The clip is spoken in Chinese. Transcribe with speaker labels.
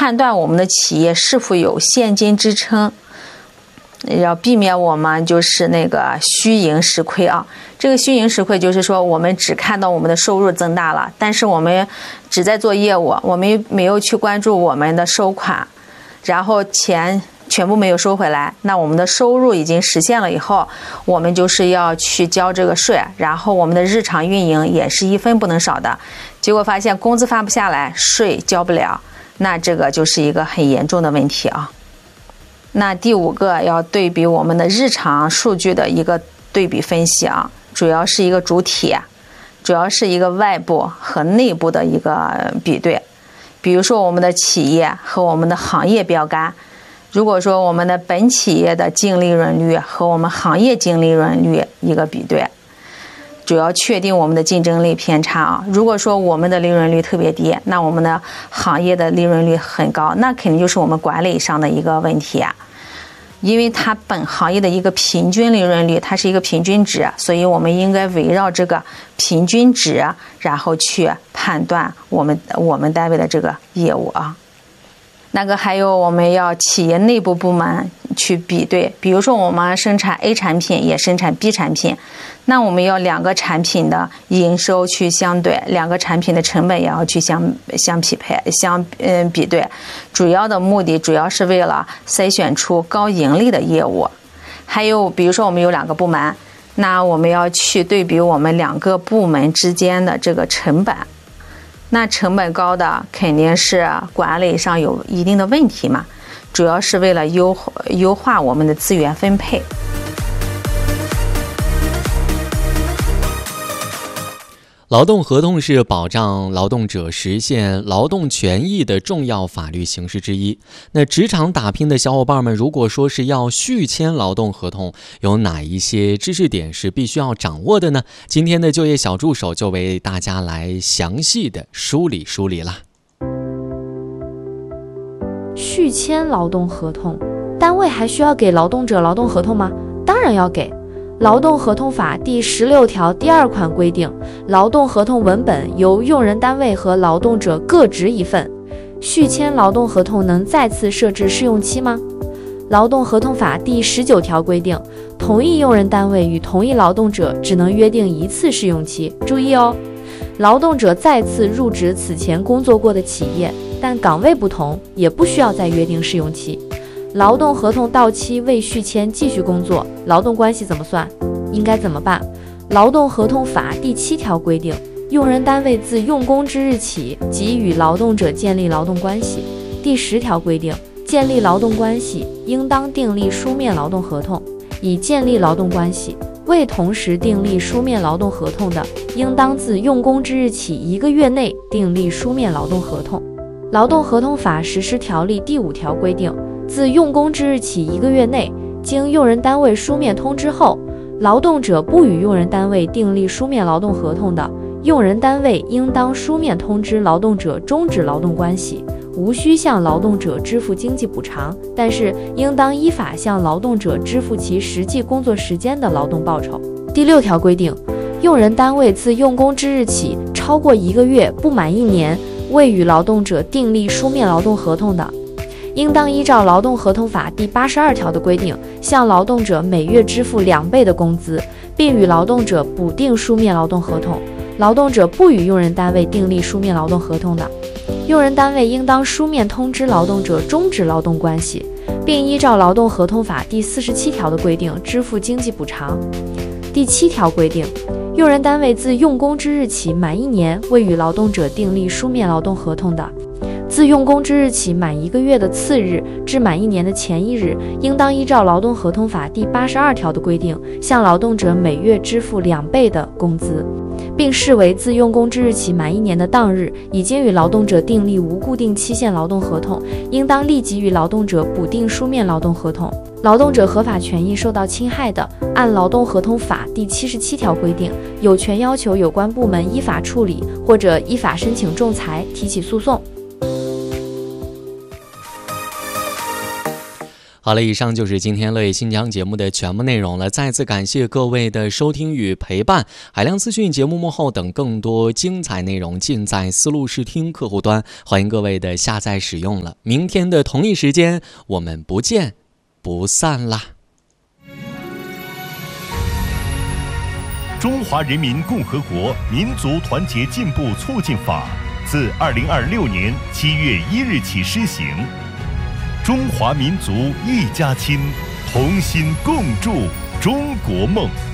Speaker 1: 判断我们的企业是否有现金支撑，要避免我们就是那个虚盈实亏啊。这个虚盈实亏就是说我们只看到我们的收入增大了，但是我们只在做业务，我们没有去关注我们的收款，然后钱全部没有收回来，那我们的收入已经实现了以后，我们就是要去交这个税，然后我们的日常运营也是1分不能少的，结果发现工资发不下来，税交不了，那这个就是一个很严重的问题啊。那第5个要对比我们的日常数据的一个对比分析啊，主要是一个主体，主要是一个外部和内部的一个比对。比如说我们的企业和我们的行业标杆，如果说我们的本企业的净利润率和我们行业净利润率一个比对，主要确定我们的竞争力偏差啊。如果说我们的利润率特别低，那我们的行业的利润率很高，那肯定就是我们管理上的一个问题啊。因为它本行业的一个平均利润率，它是一个平均值，所以我们应该围绕这个平均值，然后去判断我们单位的这个业务啊。那个还有我们要企业内部部门去比对，比如说我们生产 A 产品也生产 B 产品，那我们要2个产品的营收去相对，2个产品的成本也要去相匹配比对，主要的目的主要是为了筛选出高盈利的业务。还有比如说我们有2个部门，那我们要去对比我们2个部门之间的这个成本，那成本高的肯定是管理上有一定的问题嘛，主要是为了优化我们的资源分配。
Speaker 2: 劳动合同是保障劳动者实现劳动权益的重要法律形式之一。那职场打拼的小伙伴们，如果说是要续签劳动合同，有哪一些知识点是必须要掌握的呢？今天的就业小助手就为大家来详细的梳理啦。
Speaker 3: 续签劳动合同，单位还需要给劳动者劳动合同吗？当然要给。劳动合同法第16条第2款规定，劳动合同文本由用人单位和劳动者各执一份。续签劳动合同能再次设置试用期吗？劳动合同法第19条规定，同一用人单位与同一劳动者只能约定1次试用期。注意哦，劳动者再次入职此前工作过的企业，但岗位不同，也不需要再约定试用期。劳动合同到期未续签继续工作，劳动关系怎么算？应该怎么办？劳动合同法第7条规定，用人单位自用工之日起即与劳动者建立劳动关系。第10条规定，建立劳动关系应当订立书面劳动合同，已建立劳动关系未同时订立书面劳动合同的，应当自用工之日起1个月内订立书面劳动合同。劳动合同法实施条例第5条规定，自用工之日起1个月内，经用人单位书面通知后，劳动者不与用人单位订立书面劳动合同的，用人单位应当书面通知劳动者终止劳动关系，无需向劳动者支付经济补偿，但是应当依法向劳动者支付其实际工作时间的劳动报酬。第6条规定，用人单位自用工之日起超过1个月不满1年未与劳动者订立书面劳动合同的，应当依照劳动合同法第82条的规定，向劳动者每月支付2倍的工资，并与劳动者补订书面劳动合同。劳动者不与用人单位订立书面劳动合同的，用人单位应当书面通知劳动者终止劳动关系，并依照劳动合同法第47条的规定支付经济补偿。第7条规定，用人单位自用工之日起满1年未与劳动者订立书面劳动合同的，自用工之日起满1个月的次日至满1年的前1日，应当依照劳动合同法第82条的规定，向劳动者每月支付2倍的工资，并视为自用工之日起满1年的当日已经与劳动者订立无固定期限劳动合同，应当立即与劳动者补订书面劳动合同。劳动者合法权益受到侵害的，按劳动合同法第77条规定，有权要求有关部门依法处理，或者依法申请仲裁提起诉讼。
Speaker 2: 好了，以上就是今天乐意新疆节目的全部内容了。再次感谢各位的收听与陪伴。海量资讯、节目幕后等更多精彩内容尽在思路视听客户端，欢迎各位的下载使用了。明天的同一时间，我们不见不散啦！
Speaker 4: 中华人民共和国民族团结进步促进法自2026年7月1日起施行。中华民族一家亲，同心共筑中国梦。